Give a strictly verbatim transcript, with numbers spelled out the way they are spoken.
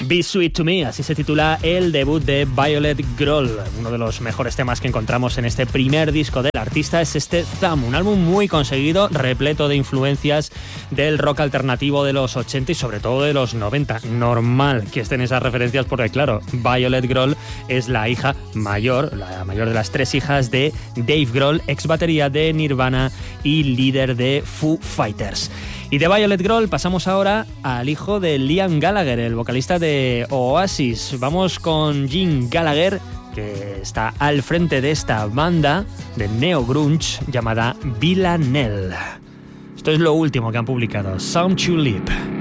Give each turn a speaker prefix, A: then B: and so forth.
A: Be Sweet to Me, así se titula el debut de Violet Grohl. Uno de los mejores temas que encontramos en este primer disco del artista es este Thumb, un álbum muy conseguido, repleto de influencias del rock alternativo de los ochenta y sobre todo de los noventa. Normal que estén esas referencias porque, claro, Violet Grohl es la hija mayor, la mayor de las tres hijas de Dave Grohl, ex batería de Nirvana y líder de Foo Fighters. Y de Violet Grohl pasamos ahora al hijo de Liam Gallagher, el vocalista de Oasis. Vamos con Jim Gallagher, que está al frente de esta banda de neo-grunge llamada Villanelle. Esto es lo último que han publicado, Some to Live.